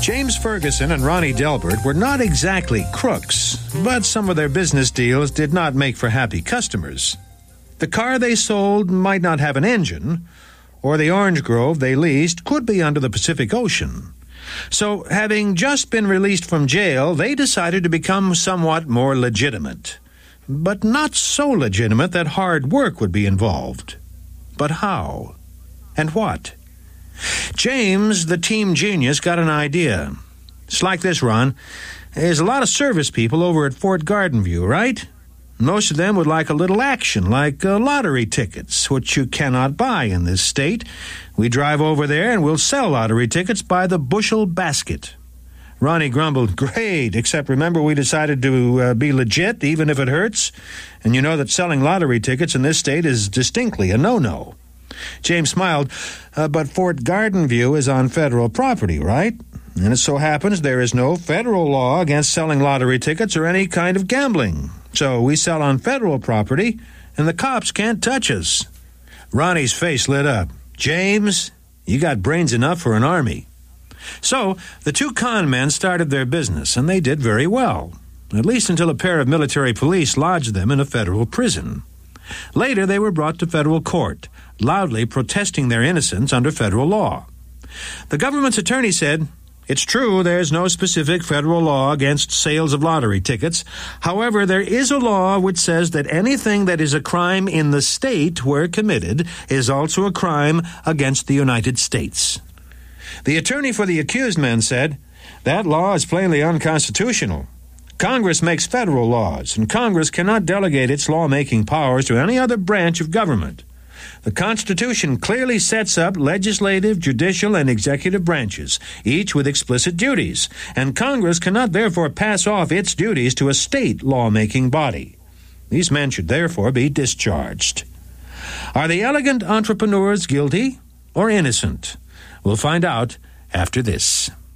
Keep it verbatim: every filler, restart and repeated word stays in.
James Ferguson and Ronnie Delbert were not exactly crooks, but some of their business deals did not make for happy customers. The car they sold might not have an engine, or the orange grove they leased could be under the Pacific Ocean. So, having just been released from jail, they decided to become somewhat more legitimate. But not so legitimate that hard work would be involved. But how? And what? James, the team genius, got an idea. It's like this, Ron. There's a lot of service people over at Fort Garden View, right? Most of them would like a little action, like uh, lottery tickets, which you cannot buy in this state. We drive over there and we'll sell lottery tickets by the bushel basket. Ronnie grumbled, "Great, except remember we decided to uh, be legit, even if it hurts. And you know that selling lottery tickets in this state is distinctly a no-no." James smiled, uh, but Fort Garden View is on federal property, right? And it so happens there is no federal law against selling lottery tickets or any kind of gambling. So we sell on federal property, and the cops can't touch us. Ronnie's face lit up. "James, you got brains enough for an army." So the two con men started their business, and they did very well, at least until a pair of military police lodged them in a federal prison. Later they were brought to federal court, loudly protesting their innocence under federal law. The government's attorney said, "It's true there's no specific federal law against sales of lottery tickets. However, there is a law which says that anything that is a crime in the state where committed is also a crime against the United States." The attorney for the accused men said, "That law is plainly unconstitutional. Congress makes federal laws, and Congress cannot delegate its lawmaking powers to any other branch of government. The Constitution clearly sets up legislative, judicial, and executive branches, each with explicit duties, and Congress cannot therefore pass off its duties to a state lawmaking body. These men should therefore be discharged." Are the elegant entrepreneurs guilty or innocent? We'll find out after this.